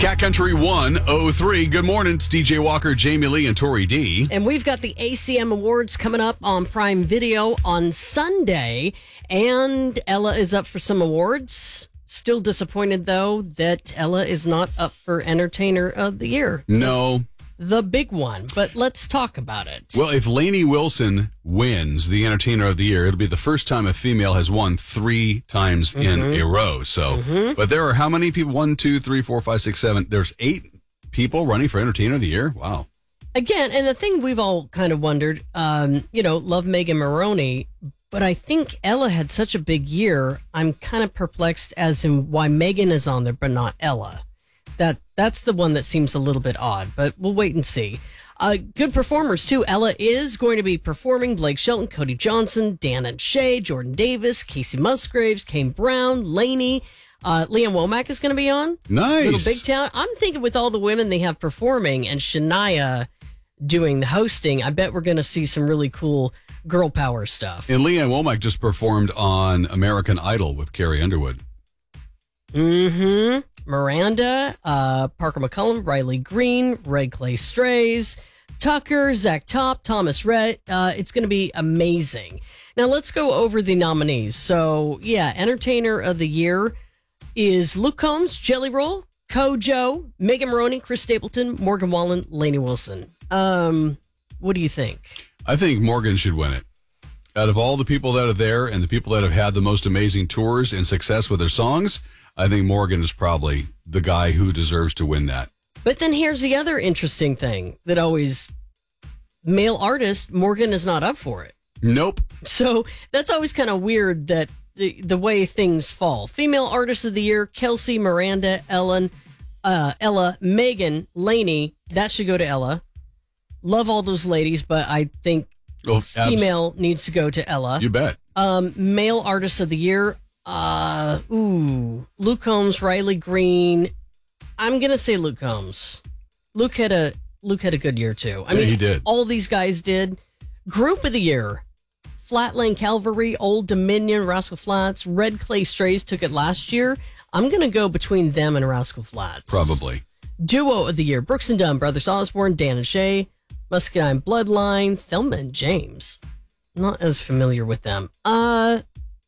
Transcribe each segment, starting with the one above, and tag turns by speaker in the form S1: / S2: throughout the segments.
S1: Cat Country 103. Good morning. It's DJ Walker, Jamie Lee, and Tori D.
S2: And we've got the ACM Awards coming up on Prime Video on Sunday. And Ella is up for some awards. Still disappointed, though, that Ella is not up for Entertainer of the Year.
S1: No.
S2: The big one. But let's talk about it.
S1: Well, if Lainey Wilson wins the Entertainer of the Year, it'll be the first time a female has won 3 times in a row. So, but there are how many people? 1, 2, 3, 4, 5, 6, 7. There's 8 people running for Entertainer of the Year. Wow.
S2: Again, and the thing we've all kind of wondered, love Megan Maroney, but I think Ella had such a big year. I'm kind of perplexed as in why Megan is on there, but not Ella. That's the one that seems a little bit odd, but we'll wait and see. Good performers, too. Ella is going to be performing Blake Shelton, Cody Johnson, Dan and Shay, Jordan Davis, Casey Musgraves, Kane Brown, Lainey. Leanne Womack is going to be on.
S1: Nice.
S2: Little Big Town. I'm thinking with all the women they have performing and Shania doing the hosting, I bet we're going to see some really cool girl power stuff.
S1: And Leanne Womack just performed on American Idol with Carrie Underwood.
S2: Mm-hmm. Miranda, Parker McCullum, Riley Green, Red Clay Strays, Tucker, Zach Top, Thomas Rhett. It's going to be amazing. Now let's go over the nominees. So yeah, Entertainer of the Year is Luke Combs, Jelly Roll, Kojo, Megan Maroney, Chris Stapleton, Morgan Wallen, Lainey Wilson. What do you think?
S1: I think Morgan should win it. Out of all the people that are there and the people that have had the most amazing tours and success with their songs, I think Morgan is probably the guy who deserves to win that.
S2: But then here's the other interesting thing that always, male artist, Morgan is not up for it.
S1: Nope.
S2: So that's always kind of weird that the way things fall. Female Artist of the Year, Kelsey, Miranda, Ella, Megan, Lainey. That should go to Ella. Love all those ladies, but I think female needs to go to Ella.
S1: You bet.
S2: Male Artist of the Year, Luke Combs, Riley Green. I'm gonna say Luke Combs. Luke had a good year too. I mean,
S1: he did.
S2: All these guys did. Group of the Year, Flatland Cavalry, Old Dominion, Rascal Flatts, Red Clay Strays took it last year. I'm gonna go between them and Rascal Flatts.
S1: Probably.
S2: Duo of the Year, Brooks and Dunn, Brothers Osborne, Dan and Shay, Muscadine Bloodline, Thelma and James. Not as familiar with them. I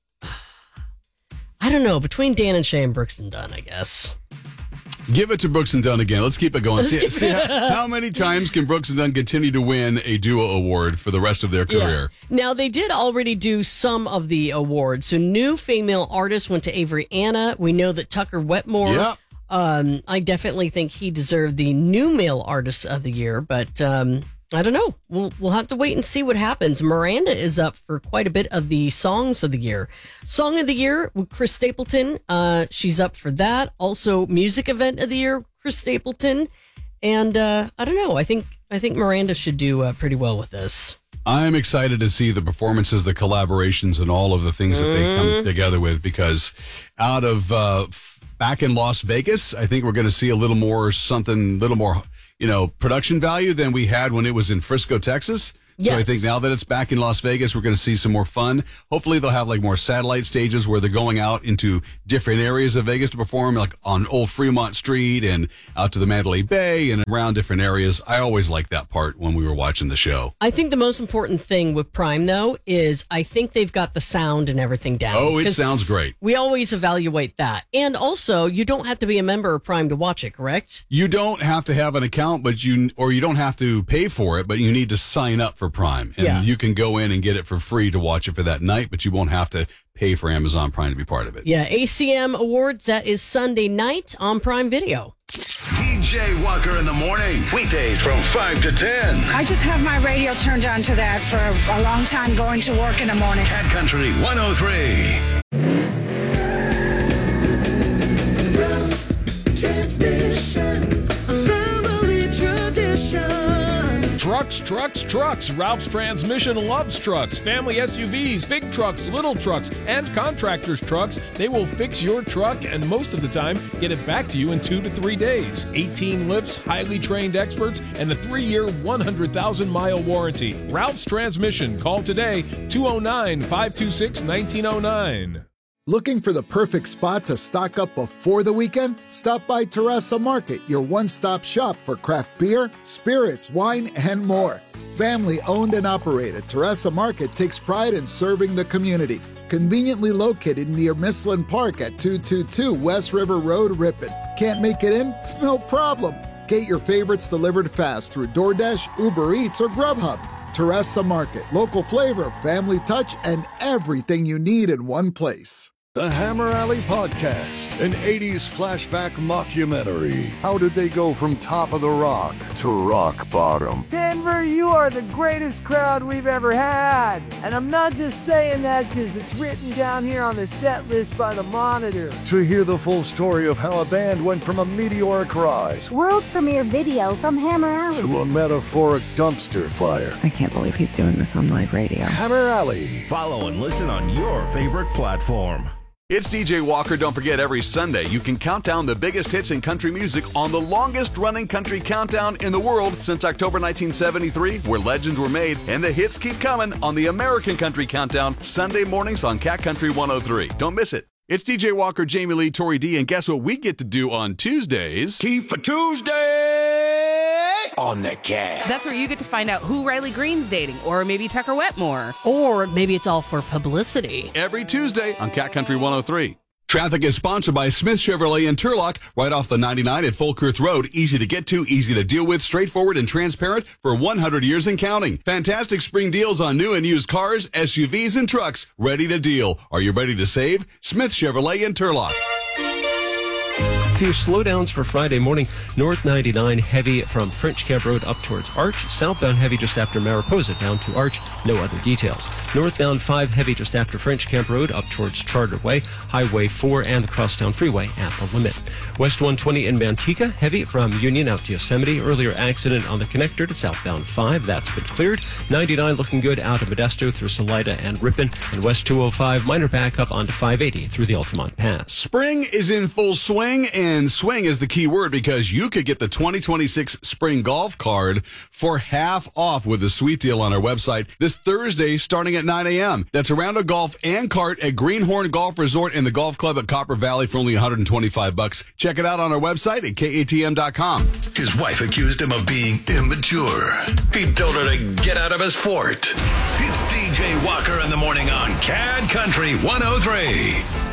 S2: don't know. Between Dan and Shay and Brooks and Dunn, I guess.
S1: Give it to Brooks and Dunn again. Let's keep it going. See how many times can Brooks and Dunn continue to win a duo award for the rest of their career?
S2: Yeah. Now, they did already do some of the awards. So, new female artist went to Avery Anna. We know that Tucker Wetmore.
S1: Yep.
S2: I definitely think he deserved the new male artist of the year, but I don't know. We'll have to wait and see what happens. Miranda is up for quite a bit of the songs of the year. Song of the year with Chris Stapleton. She's up for that. Also, music event of the year, Chris Stapleton. And I don't know. I think Miranda should do pretty well with this.
S1: I'm excited to see the performances, the collaborations, and all of the things that they come together with, because out of back in Las Vegas, I think we're going to see a little more production value than we had when it was in Frisco, Texas. So
S2: Yes.
S1: I think now that it's back in Las Vegas, we're going to see some more fun. Hopefully they'll have like more satellite stages where they're going out into different areas of Vegas to perform, like on Old Fremont Street and out to the Mandalay Bay and around different areas. I always liked that part when we were watching the show.
S2: I think the most important thing with Prime, though, is I think they've got the sound and everything down.
S1: Oh, it sounds great.
S2: We always evaluate that. And also, you don't have to be a member of Prime to watch it, correct?
S1: You don't have to have an account, but you don't have to pay for it, but you need to sign up for Prime. And you can go in and get it for free to watch it for that night, but you won't have to pay for Amazon Prime to be part of it.
S2: Yeah, ACM Awards, that is Sunday night on Prime Video.
S3: DJ Walker in the morning. Weekdays from 5 to 10.
S4: I just have my radio turned on to that for a long time going to work in the morning.
S3: Cat Country 103.
S5: Ralph's Transmission, a family tradition.
S6: Trucks. Ralph's Transmission loves trucks. Family SUVs, big trucks, little trucks, and contractors' trucks. They will fix your truck and most of the time get it back to you in 2 to 3 days. 18 lifts, highly trained experts, and a 3-year, 100,000-mile warranty. Ralph's Transmission. Call today, 209-526-1909.
S7: Looking for the perfect spot to stock up before the weekend? Stop by Terrassa Market, your one-stop shop for craft beer, spirits, wine, and more. Family owned and operated, Terrassa Market takes pride in serving the community. Conveniently located near Mislin Park at 222 West River Road, Ripon. Can't make it in? No problem. Get your favorites delivered fast through DoorDash, Uber Eats, or Grubhub. Terrassa Market, local flavor, family touch, and everything you need in one place.
S8: The Hammer Alley Podcast, an 80s flashback mockumentary. How did they go from top of the rock to rock bottom?
S9: Denver, you are the greatest crowd we've ever had. And I'm not just saying that because it's written down here on the set list by the Monitor.
S8: To hear the full story of how a band went from a meteoric rise,
S10: world premiere video from Hammer Alley,
S8: to a metaphoric dumpster fire.
S10: I can't believe he's doing this on live radio.
S8: Hammer Alley.
S3: Follow and listen on your favorite platform.
S1: It's DJ Walker. Don't forget, every Sunday you can count down the biggest hits in country music on the longest-running country countdown in the world since October 1973, where legends were made, and the hits keep coming on the American Country Countdown, Sunday mornings on Cat Country 103. Don't miss it. It's DJ Walker, Jamie Lee, Tori D, and guess what we get to do on Tuesdays?
S3: Key for Tuesday on the Cat.
S11: That's where you get to find out who Riley Green's dating, or maybe Tucker Wetmore.
S2: Or maybe it's all for publicity.
S1: Every Tuesday on Cat Country 103. Traffic is sponsored by Smith Chevrolet in Turlock, right off the 99 at Folkirth Road. Easy to get to, easy to deal with, straightforward and transparent for 100 years and counting. Fantastic spring deals on new and used cars, SUVs, and trucks. Ready to deal. Are you ready to save? Smith Chevrolet in Turlock.
S12: A few slowdowns for Friday morning. North 99 heavy from French Camp Road up towards Arch. Southbound heavy just after Mariposa down to Arch. No other details. Northbound 5 heavy just after French Camp Road up towards Charter Way. Highway 4 and the Crosstown Freeway at the limit. West 120 in Manteca heavy from Union out to Yosemite. Earlier accident on the connector to southbound 5. That's been cleared. 99 looking good out of Modesto through Salida and Ripon. And West 205 minor backup onto 580 through the Altamont Pass.
S1: Spring is in full swing, and swing is the key word because you could get the 2026 Spring Golf Card for half off with a sweet deal on our website this Thursday starting at 9 a.m. That's a round of golf and cart at Greenhorn Golf Resort and the Golf Club at Copper Valley for only $125. Check it out on our website at KATM.com.
S3: His wife accused him of being immature. He told her to get out of his fort. It's DJ Walker in the morning on Cat Country 103.